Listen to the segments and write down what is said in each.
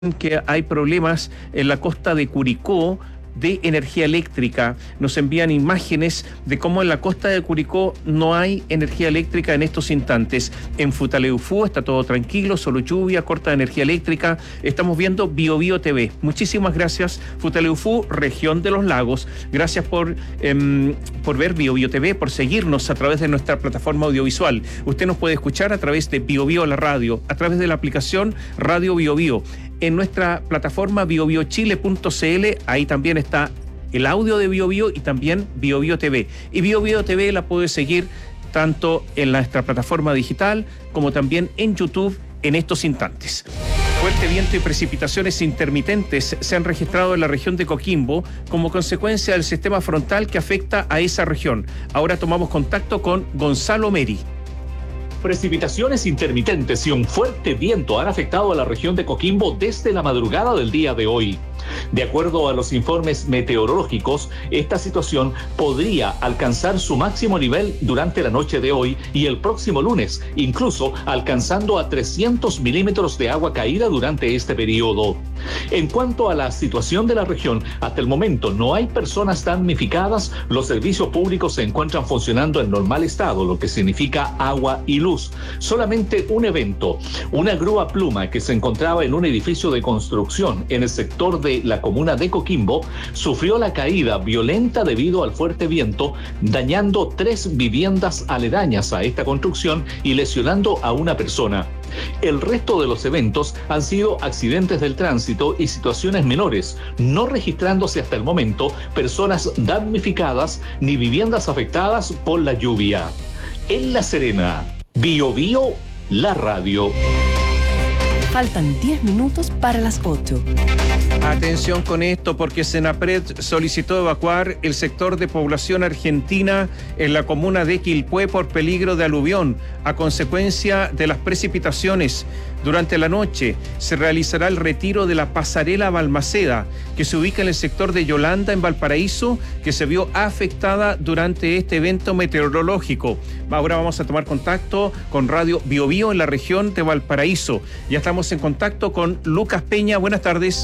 que hay problemas en la costa de Curicó de energía eléctrica. Nos envían imágenes de cómo en la costa de Curicó no hay energía eléctrica en estos instantes. En Futaleufú está todo tranquilo, solo lluvia, corta de energía eléctrica. Estamos viendo BioBio TV. Muchísimas gracias, Futaleufú, región de los lagos. Gracias por ver BioBio TV, por seguirnos a través de nuestra plataforma audiovisual. Usted nos puede escuchar a través de BioBio la radio, a través de la aplicación Radio BioBio. En nuestra plataforma biobiochile.cl, ahí también está el audio de BioBio y también BioBio TV. Y BioBio TV la puede seguir tanto en nuestra plataforma digital como también en YouTube en estos instantes. Fuerte viento y precipitaciones intermitentes se han registrado en la región de Coquimbo como consecuencia del sistema frontal que afecta a esa región. Ahora tomamos contacto con Gonzalo Meri. Precipitaciones intermitentes y un fuerte viento han afectado a la región de Coquimbo desde la madrugada del día de hoy. De acuerdo a los informes meteorológicos, esta situación podría alcanzar su máximo nivel durante la noche de hoy y el próximo lunes, incluso alcanzando a 300 milímetros de agua caída durante este periodo. En cuanto a la situación de la región, hasta el momento no hay personas damnificadas, los servicios públicos se encuentran funcionando en normal estado, lo que significa agua y luz. Solamente un evento, una grúa pluma que se encontraba en un edificio de construcción en el sector de la comuna de Coquimbo, sufrió la caída violenta debido al fuerte viento, dañando 3 viviendas aledañas a esta construcción y lesionando a una persona. El resto de los eventos han sido accidentes del tránsito y situaciones menores, no registrándose hasta el momento personas damnificadas ni viviendas afectadas por la lluvia. En La Serena, BioBio, la radio. Faltan 10 minutos para las 8. Atención con esto, porque Senapred solicitó evacuar el sector de población argentina en la comuna de Quilpué por peligro de aluvión a consecuencia de las precipitaciones. Durante la noche se realizará el retiro de la pasarela Balmaceda, que se ubica en el sector de Yolanda, en Valparaíso, que se vio afectada durante este evento meteorológico. Ahora vamos a tomar contacto con Radio BioBio en la región de Valparaíso. Ya estamos en contacto con Lucas Peña. Buenas tardes.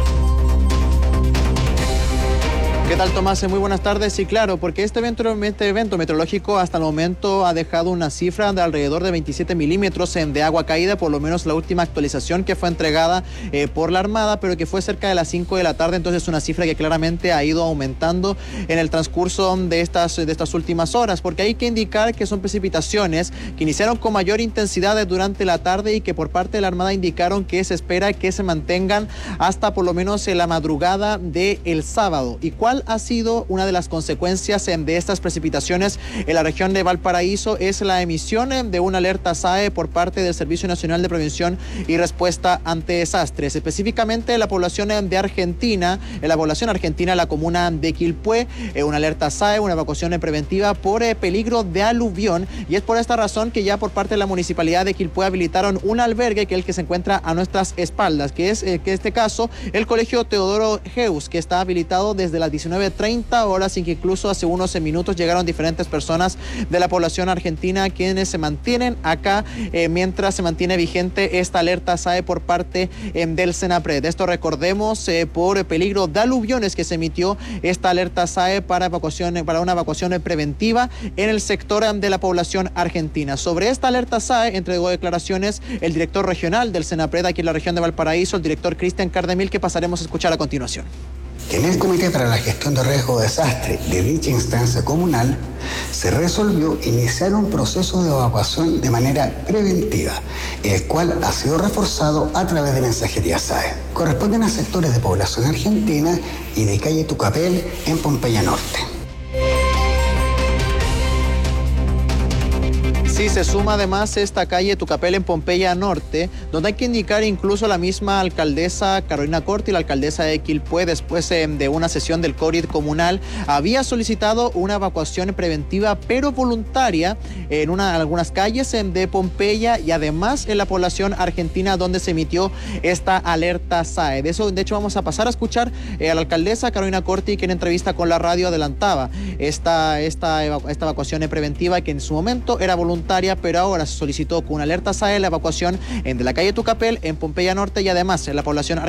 ¿Qué tal, Tomás? Muy buenas tardes. Sí, claro, porque este evento meteorológico hasta el momento ha dejado una cifra de alrededor de 27 milímetros de agua caída, por lo menos la última actualización que fue entregada por la Armada, pero que fue cerca de las 5 de la tarde, entonces una cifra que claramente ha ido aumentando en el transcurso de estas últimas horas, porque hay que indicar que son precipitaciones que iniciaron con mayor intensidad durante la tarde y que por parte de la Armada indicaron que se espera que se mantengan hasta por lo menos en la madrugada del sábado. ¿Y cuál ha sido una de las consecuencias de estas precipitaciones en la región de Valparaíso? Es la emisión de una alerta SAE por parte del Servicio Nacional de Prevención y Respuesta ante Desastres. Específicamente la población argentina, la comuna de Quilpué, una alerta SAE, una evacuación preventiva por peligro de aluvión, y es por esta razón que ya por parte de la Municipalidad de Quilpué habilitaron un albergue, que es el que se encuentra a nuestras espaldas, que es que en este caso el Colegio Teodoro Heus, que está habilitado desde las 19:30 horas y que incluso hace unos minutos llegaron diferentes personas de la población argentina quienes se mantienen acá mientras se mantiene vigente esta alerta SAE por parte del Senapred. Esto, recordemos, por peligro de aluviones, que se emitió esta alerta SAE para una evacuación preventiva en el sector de la población argentina. Sobre esta alerta SAE entregó declaraciones el director regional del Senapred aquí en la región de Valparaíso, el director Cristian Cardemil, que pasaremos a escuchar a continuación. En el Comité para la Gestión de Riesgo de Desastre de dicha instancia comunal se resolvió iniciar un proceso de evacuación de manera preventiva, el cual ha sido reforzado a través de mensajería SAE. Corresponden a sectores de población argentina y de calle Tucapel en Pompeya Norte. Sí, se suma además esta calle Tucapel en Pompeya Norte, donde hay que indicar incluso la misma alcaldesa Carolina Corti, la alcaldesa de Quilpué, después de una sesión del CORID comunal, había solicitado una evacuación preventiva pero voluntaria en algunas calles de Pompeya y además en la población argentina donde se emitió esta alerta SAE. De hecho, vamos a pasar a escuchar a la alcaldesa Carolina Corti, que en entrevista con la radio adelantaba esta evacuación preventiva, que en su momento era voluntaria voluntaria, pero ahora se solicitó con una alerta SAE la evacuación de la calle Tucapel, en Pompeya Norte y además en la población